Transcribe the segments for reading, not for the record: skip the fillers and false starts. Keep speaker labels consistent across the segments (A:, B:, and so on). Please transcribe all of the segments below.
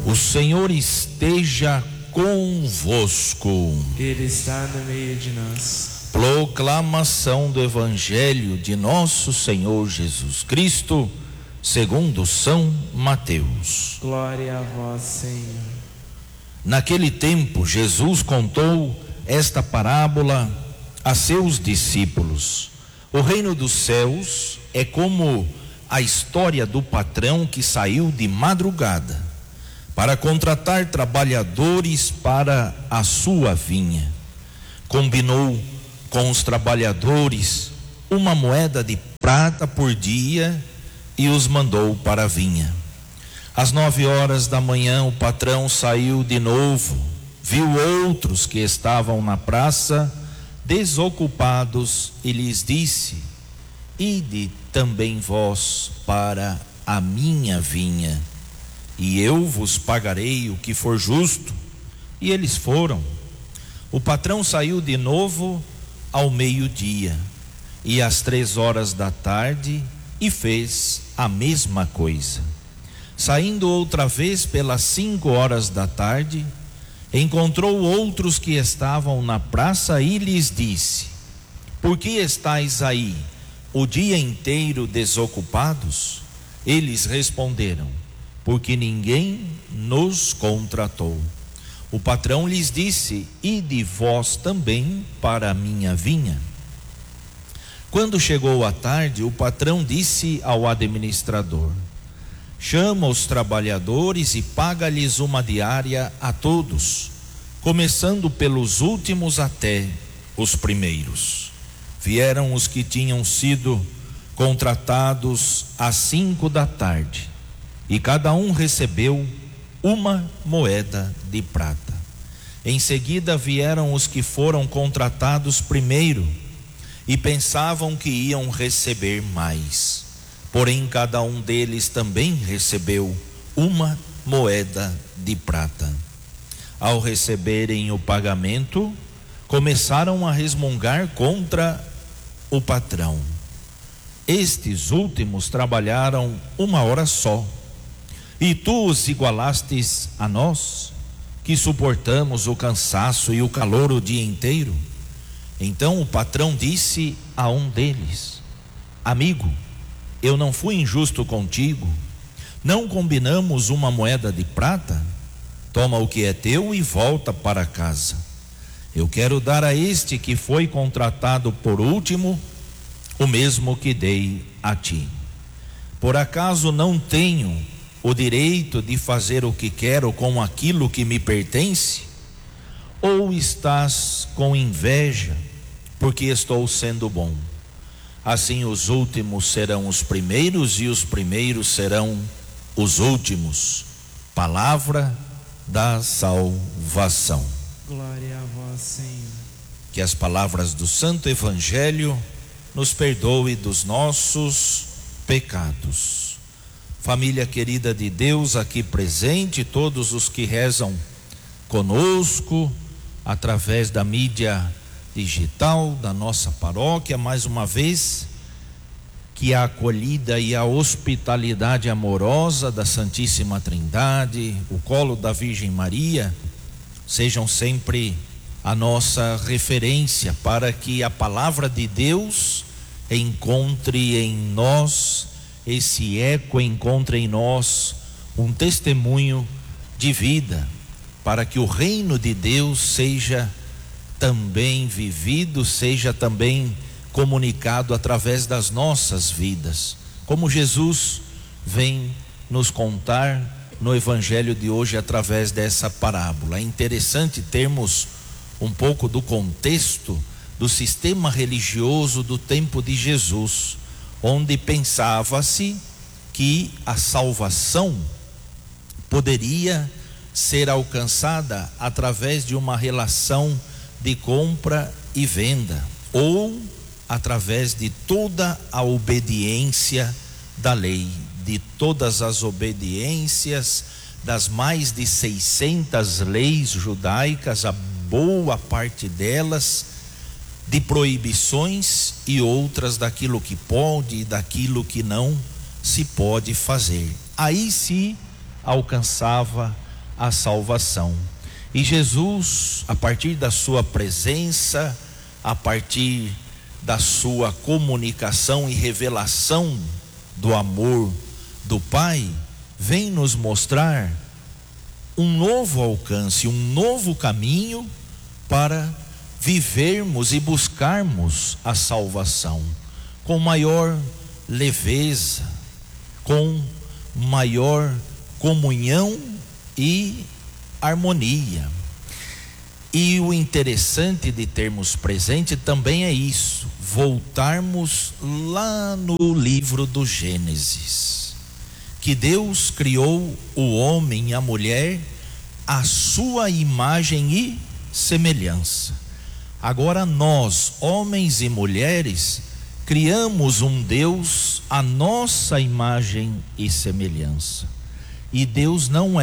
A: O Senhor esteja convosco.
B: Ele está no meio de nós.
A: Proclamação do Evangelho de nosso Senhor Jesus Cristo, segundo São Mateus.
B: Glória a vós, Senhor.
A: Naquele tempo, Jesus contou esta parábola a seus discípulos. O reino dos céus é como a história do patrão que saiu de madrugada para contratar trabalhadores para a sua vinha. Combinou com os trabalhadores uma moeda de prata por dia e os mandou para a vinha. Às 9 horas da manhã, o patrão saiu de novo, viu outros que estavam na praça desocupados e lhes disse: ide também vós para a minha vinha, e eu vos pagarei o que for justo. E eles foram. O patrão saiu de novo ao meio-dia e às 3 horas da tarde e fez a mesma coisa. Saindo outra vez pelas 5 horas da tarde, encontrou outros que estavam na praça e lhes disse: por que estáis aí o dia inteiro desocupados? Eles responderam: porque ninguém nos contratou. O patrão lhes disse: ide vós também para a minha vinha. Quando chegou a tarde, o patrão disse ao administrador: chama os trabalhadores e paga-lhes uma diária a todos, começando pelos últimos até os primeiros. Vieram os que tinham sido contratados às 5 da tarde, e cada um recebeu uma moeda de prata. Em seguida vieram os que foram contratados primeiro, e pensavam que iam receber mais. Porém, cada um deles também recebeu uma moeda de prata. Ao receberem o pagamento, começaram a resmungar contra o patrão. Estes últimos trabalharam 1 hora só, e tu os igualastes a nós, que suportamos o cansaço e o calor o dia inteiro. Então o patrão disse a um deles: amigo, eu não fui injusto contigo? Não combinamos uma moeda de prata? Toma o que é teu e volta para casa. Eu quero dar a este que foi contratado por último o mesmo que dei a ti. Por acaso não tenho o direito de fazer o que quero com aquilo que me pertence? Ou estás com inveja porque estou sendo bom? Assim os últimos serão os primeiros e os primeiros serão os últimos. Palavra da salvação.
B: Glória a vós, Senhor.
A: Que as palavras do Santo Evangelho nos perdoe dos nossos pecados. Família querida de Deus aqui presente, todos os que rezam conosco através da mídia digital da nossa paróquia, mais uma vez, que a acolhida e a hospitalidade amorosa da Santíssima Trindade, o colo da Virgem Maria, sejam sempre a nossa referência para que a palavra de Deus encontre em nós esse eco, encontre em nós um testemunho de vida, para que o reino de Deus seja também vivido, seja também comunicado através das nossas vidas, como Jesus vem nos contar no Evangelho de hoje através dessa parábola. É interessante termos um pouco do contexto do sistema religioso do tempo de Jesus, onde pensava-se que a salvação poderia ser alcançada através de uma relação de compra e venda, ou através de toda a obediência da lei, de todas as obediências das mais de 600 leis judaicas, a boa parte delas de proibições e outras daquilo que pode e daquilo que não se pode fazer. Aí se alcançava a salvação. E Jesus, a partir da sua presença, a partir da sua comunicação e revelação do amor do Pai, vem nos mostrar um novo alcance, um novo caminho para vivermos e buscarmos a salvação com maior leveza, com maior comunhão e harmonia. E o interessante de termos presente também é isso, voltarmos lá no livro do Gênesis, que Deus criou o homem e a mulher à sua imagem e semelhança. Agora nós, homens e mulheres, criamos um Deus à nossa imagem e semelhança. E Deus não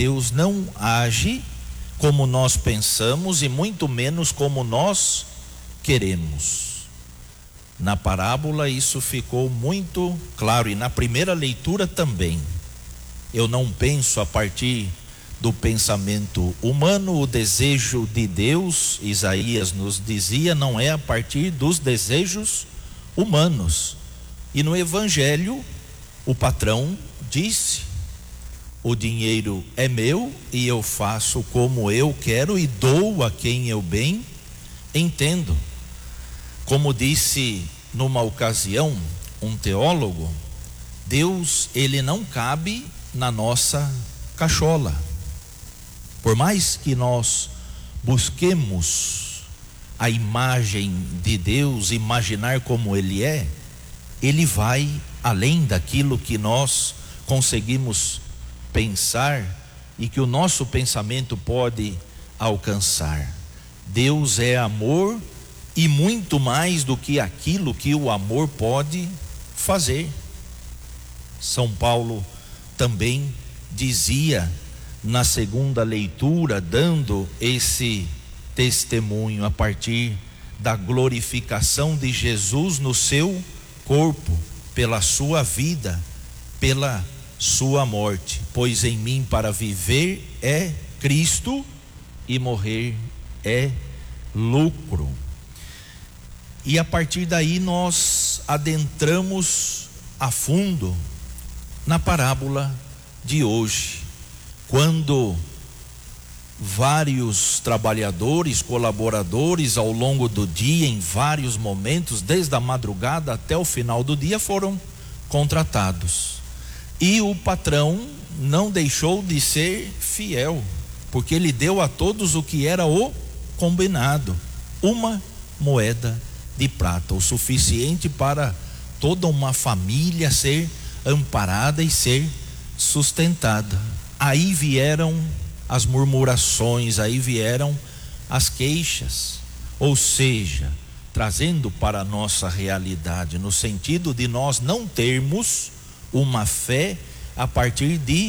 A: age como nós pensamos e muito menos como nós queremos. Na parábola isso ficou muito claro, e na primeira leitura também. Eu não penso a partir do pensamento humano, o desejo de Deus, Isaías nos dizia, não é a partir dos desejos humanos. E no Evangelho, o patrão disse: o dinheiro é meu e eu faço como eu quero e dou a quem eu bem entendo. Como disse numa ocasião um teólogo, Deus, ele não cabe na nossa cachola. Por mais que nós busquemos a imagem de Deus, imaginar como ele é, ele vai além daquilo que nós conseguimos pensar e que o nosso pensamento pode alcançar. Deus é amor e muito mais do que aquilo que o amor pode fazer. São Paulo também dizia na segunda leitura, dando esse testemunho a partir da glorificação de Jesus no seu corpo, pela sua vida, pela sua morte. Pois em mim para viver é Cristo e morrer é lucro. E a partir daí nós adentramos a fundo na parábola de hoje, quando vários trabalhadores, colaboradores ao longo do dia, em vários momentos, desde a madrugada até o final do dia, foram contratados. E o patrão não deixou de ser fiel, porque ele deu a todos o que era o combinado, uma moeda de prata, o suficiente para toda uma família ser amparada e ser sustentada. Aí vieram as murmurações, aí vieram as queixas, ou seja, trazendo para a nossa realidade, no sentido de nós não termos uma fé a partir de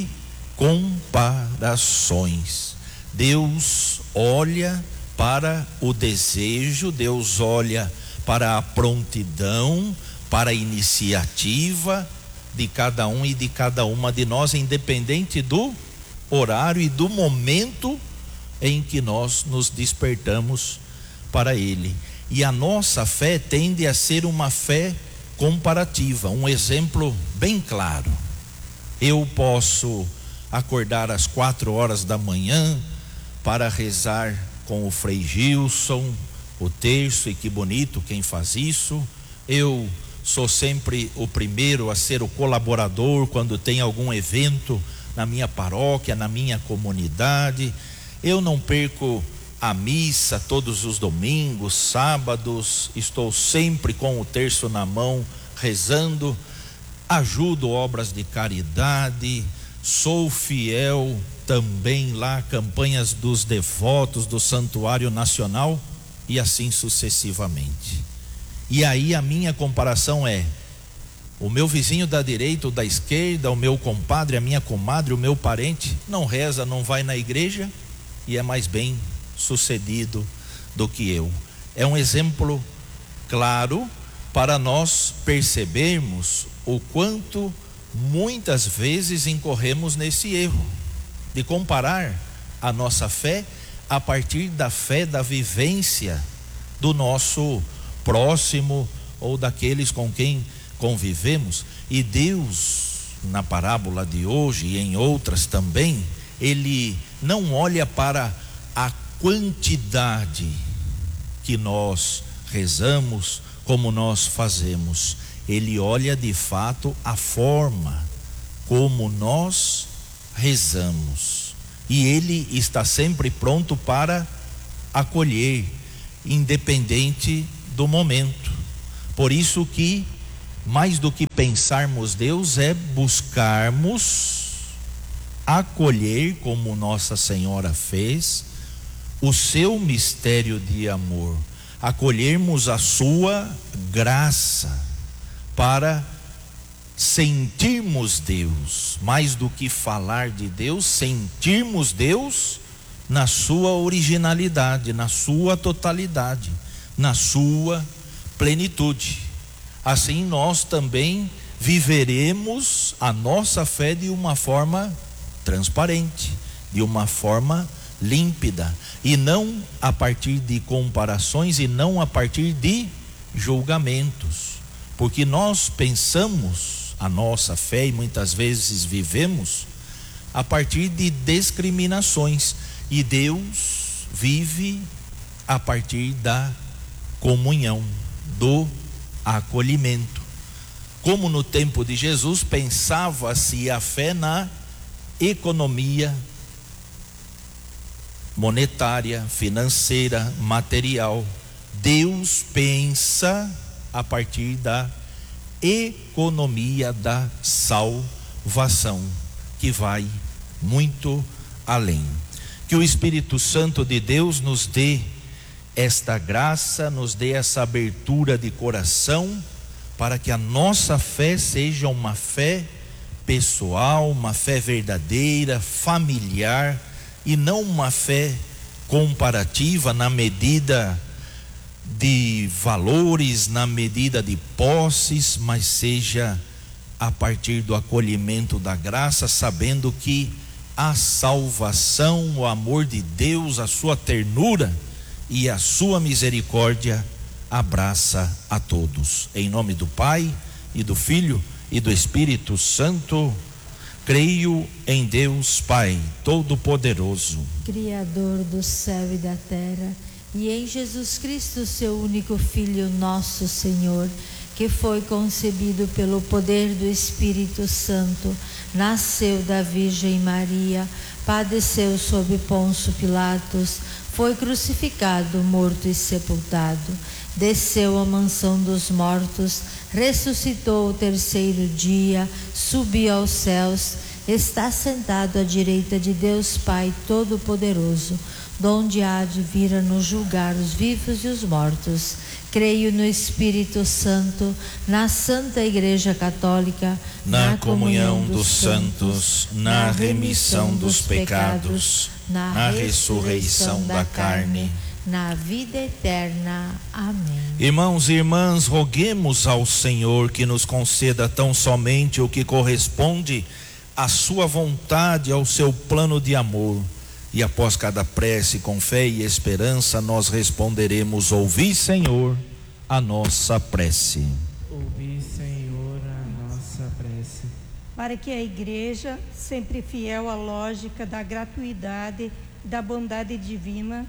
A: comparações. Deus olha para o desejo, Deus olha para a prontidão, para a iniciativa de cada um e de cada uma de nós, independente do horário e do momento em que nós nos despertamos para Ele. E a nossa fé tende a ser uma fé comparativa. Um exemplo bem claro: eu posso acordar às 4 horas da manhã para rezar com o Frei Gilson o terço, e que bonito quem faz isso. Eu sou sempre o primeiro a ser o colaborador quando tem algum evento na minha paróquia, na minha comunidade. Eu não perco a missa todos os domingos, sábados, estou sempre com o terço na mão, rezando, ajudo obras de caridade, sou fiel também lá, campanhas dos devotos do Santuário Nacional, e assim sucessivamente. E aí a minha comparação é: o meu vizinho da direita ou da esquerda, o meu compadre, a minha comadre, o meu parente, não reza, não vai na igreja e é mais bem sucedido do que eu. É um exemplo claro para nós percebermos o quanto muitas vezes incorremos nesse erro. de comparar a nossa fé a partir da fé da vivência do nosso próximo ou daqueles com quem convivemos. E Deus, na parábola de hoje e em outras também, Ele não olha para a quantidade que nós rezamos, como nós fazemos. Ele olha de fato a forma como nós rezamos. E Ele está sempre pronto para acolher, independente do momento. Por isso que, mais do que pensarmos Deus, é buscarmos acolher, como Nossa Senhora fez, o seu mistério de amor, acolhermos a sua graça para sentirmos Deus, mais do que falar de Deus, sentirmos Deus na sua originalidade, na sua totalidade, na sua plenitude. Assim nós também viveremos a nossa fé de uma forma transparente, de uma forma límpida, e não a partir de comparações e não a partir de julgamentos, porque nós pensamos a nossa fé e muitas vezes vivemos a partir de discriminações, e Deus vive a partir da comunhão, do acolhimento. Como no tempo de Jesus pensava-se a fé na economia monetária, financeira, material, Deus pensa a partir da economia da salvação, que vai muito além. Que o Espírito Santo de Deus nos dê esta graça, nos dê essa abertura de coração, para que a nossa fé seja uma fé pessoal, uma fé verdadeira, familiar, e não uma fé comparativa na medida de valores, na medida de posses, mas seja a partir do acolhimento da graça, sabendo que a salvação, o amor de Deus, a sua ternura e a sua misericórdia abraça a todos. Em nome do Pai e do Filho e do Espírito Santo. Creio em Deus Pai Todo-Poderoso,
C: Criador do céu e da terra, e em Jesus Cristo, seu único Filho, nosso Senhor, que foi concebido pelo poder do Espírito Santo, nasceu da Virgem Maria, padeceu sob Pôncio Pilatos, foi crucificado, morto e sepultado, desceu à mansão dos mortos, ressuscitou o terceiro dia, subiu aos céus, está sentado à direita de Deus Pai Todo-Poderoso, donde há de vir a nos julgar os vivos e os mortos. Creio no Espírito Santo, na Santa Igreja Católica,
A: na comunhão dos santos, na remissão dos pecados, na ressurreição da carne,
C: na vida eterna. Amém.
A: Irmãos e irmãs, roguemos ao Senhor que nos conceda tão somente o que corresponde à sua vontade, ao seu plano de amor. E após cada prece, com fé e esperança, nós responderemos: ouvi, Senhor, a nossa prece.
B: Ouvi, Senhor, a nossa prece.
D: Para que a Igreja, sempre fiel à lógica da gratuidade e da bondade divina,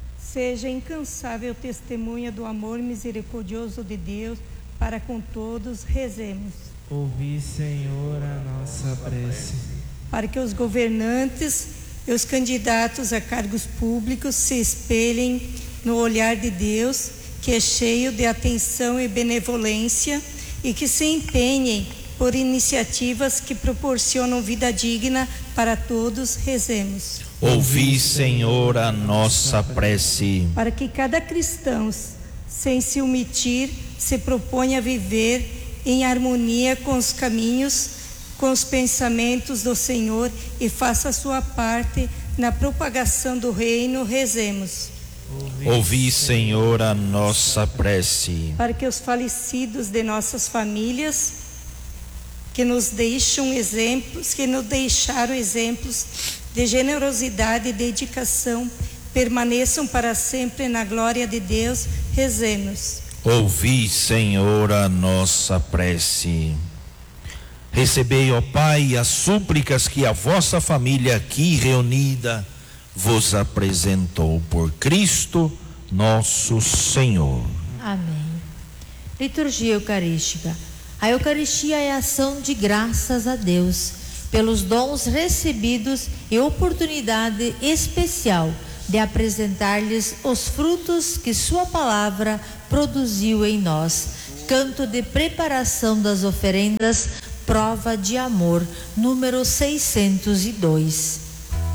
D: seja incansável testemunha do amor misericordioso de Deus para com todos, rezemos.
B: Ouvi, Senhor, a nossa prece.
D: Para que os governantes e os candidatos a cargos públicos se espelhem no olhar de Deus, que é cheio de atenção e benevolência, e que se empenhem por iniciativas que proporcionam vida digna para todos, rezemos.
A: Ouvi, Senhor, a nossa prece.
D: Para que cada cristão, sem se omitir, se proponha a viver em harmonia com os caminhos, com os pensamentos do Senhor, e faça a sua parte na propagação do reino, rezemos.
A: Ouvi, Senhor, a nossa prece.
D: Para que os falecidos de nossas famílias, que nos deixaram exemplos de generosidade e dedicação, permaneçam para sempre na glória de Deus. Rezemos.
A: Ouvi, Senhor, a nossa prece. Recebei, ó Pai, as súplicas que a vossa família aqui reunida vos apresentou por Cristo nosso Senhor.
C: Amém. Liturgia Eucarística. A Eucaristia é a ação de graças a Deus pelos dons recebidos e oportunidade especial de apresentar-lhes os frutos que sua palavra produziu em nós. Canto de preparação das oferendas, prova de amor, número 602.